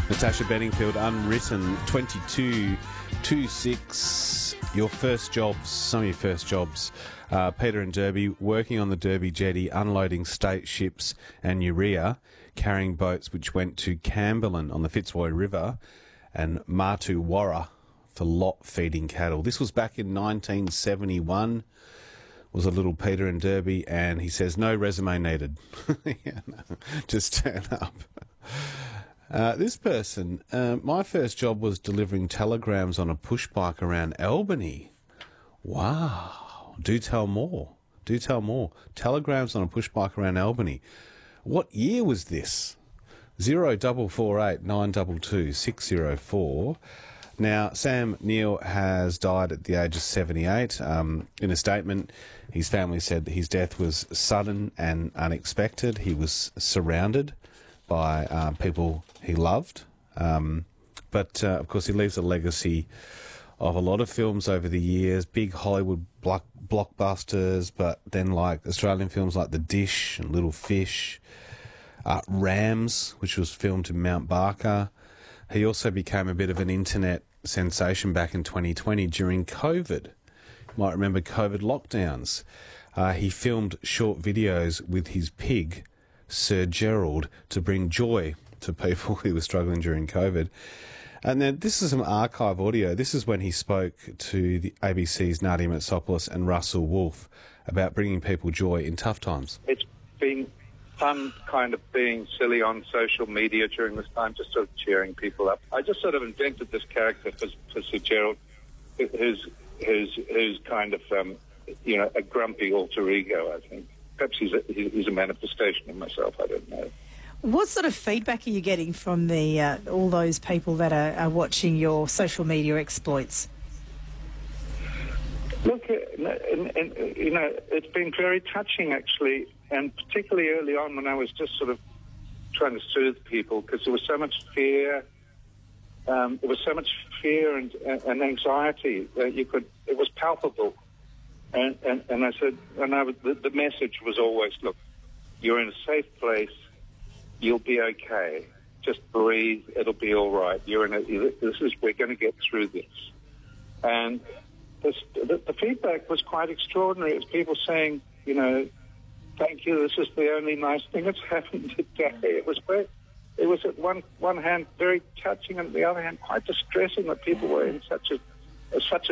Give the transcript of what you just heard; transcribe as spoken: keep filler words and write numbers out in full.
Natasha Bedingfield, Unwritten, twenty-two twenty-six. Your first jobs, some of your first jobs. Uh, Peter and Derby, working on the Derby jetty, unloading state ships and urea, carrying boats which went to Camberlin on the Fitzroy River, and Matu Warra for lot feeding cattle. This was back in nineteen seventy-one. Was a little Peter and Derby, and he says no resume needed. Yeah, no, just turn up. Uh, this person, uh, my first job was delivering telegrams on a push bike around Albany. Wow. Do tell more. Do tell more. Telegrams on a push bike around Albany. What year was this? Zero double four eight nine two two six zero four. Now, Sam Neill has died at the age of seventy-eight. Um, in a statement, his family said that his death was sudden and unexpected. He was surrounded by uh, people he loved. Um, but, uh, of course, he leaves a legacy of a lot of films over the years, big Hollywood block- blockbusters, but then like Australian films like The Dish and Little Fish, uh, Rams, which was filmed in Mount Barker. He also became a bit of an internet sensation back in twenty twenty during COVID. You might remember COVID lockdowns. Uh, he filmed short videos with his pig, Sir Gerald, to bring joy to people who were struggling during COVID. And then this is some archive audio. This is when he spoke to the A B C's Nadia Metsopoulos and Russell Wolfe about bringing people joy in tough times. It's been fun kind of being silly on social media during this time, just sort of cheering people up. I just sort of invented this character for, for Sir Gerald, who's, who's, who's kind of, um, you know, a grumpy alter ego, I think. Perhaps he's a, he's a manifestation of myself, I don't know. What sort of feedback are you getting from the uh, all those people that are, are watching your social media exploits? Look, uh, and, and, you know, it's been very touching, actually, and particularly early on when I was just sort of trying to soothe people, because there was so much fear. Um, there was so much fear and, and anxiety that you could. It was palpable, and and, and I said, and I was, the, the message was always, look, you're in a safe place. You'll be okay. Just breathe. It'll be all right. You're in a. This is. We're going to get through this, and. This, the, the feedback was quite extraordinary. It was people saying, you know, thank you, this is the only nice thing that's happened today. It was great. It was at one one hand very touching and at the other hand quite distressing that people were in such a, such a